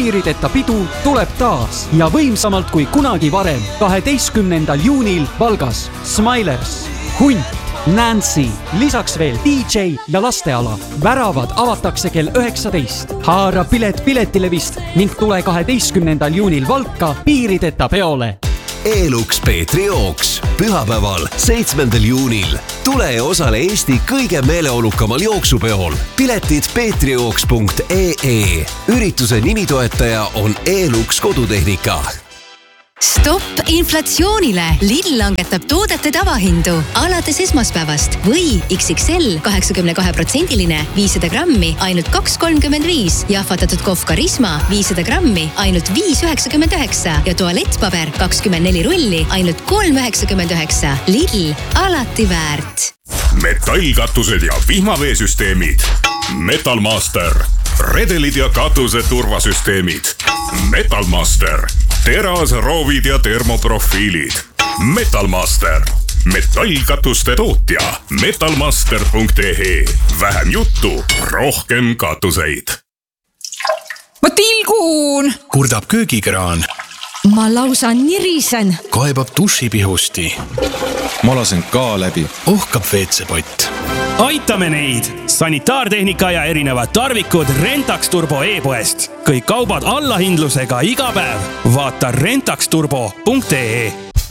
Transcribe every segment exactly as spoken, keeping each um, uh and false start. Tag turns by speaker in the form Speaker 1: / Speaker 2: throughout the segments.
Speaker 1: piirideta pidu tuleb taas ja võimsamalt kui kunagi varem kaheteistkümnendal juunil Valgas. Smilers, Hunt, Nancy, lisaks veel D J ja lasteala. Väravad avatakse kell üheksateist. Haara pilet piletilevist ning tule kaheteistkümnendal juunil Valka piirideta peole.
Speaker 2: Elux Peetri jooks pühapäeval seitsmendal juunil. Tule ja osale Eesti kõige meeleolukamal jooksupeol. Piletid peetrijooks punkt ee. Ürituse nimitoetaja on Elux kodutehnika.
Speaker 3: Stopp inflatsioonile! Lidl langetab toodete tavahindu alates esmaspäevast või X X L kaheksakümne kahe protsendiline viissada grammi ainult kaks kolmkümmend viis ja ahvatatud kohv Karisma viissada grammi ainult viis üheksakümmend üheksa ja tualettpaber kakskümmend neli rulli ainult kolm üheksakümmend üheksa. Lidl, alati väärt.
Speaker 4: Metallkatused ja vihmaveesüsteemid. Metalmaster. Redelid ja katuse turvasüsteemid. Metalmaster. Teras, roovid ja termoprofiilid. Metalmaster. Metallkatuste tootja. metalmaster punkt ee. Vähem juttu, rohkem katuseid.
Speaker 5: Ma tilgun!
Speaker 6: Kurdab köögikraan.
Speaker 5: Ma lausa nirisen.
Speaker 6: Kaebab dušipihusti.
Speaker 7: Ma lasen ka läbi.
Speaker 6: Ohkab veetsepott.
Speaker 8: Aitame neid! Sanitaartehnika ja erinevad tarvikud Rentax Turbo e-poest. Kõik kaubad allahindlusega iga päev. Vaata rentax turbo punkt ee.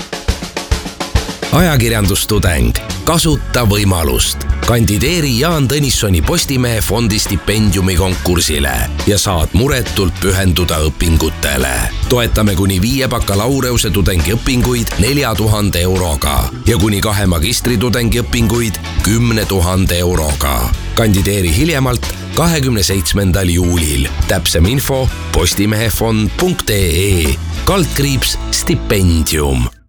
Speaker 2: Ajakirjandustudeng. Kasuta võimalust. Kandideeri Jaan Tõnissoni Postimehe fondi stipendiumi konkursile ja saad muretult pühenduda õpingutele. Toetame kuni viie bakalaureuse tudengi õpinguid nelja tuhande euroga ja kuni kahe magistritudengi õpinguid kümne tuhande euroga. Kandideeri hiljemalt kahekümne seitsmendal juulil. Täpsem info postimehefond punkt ee. Kaldkriips stipendium.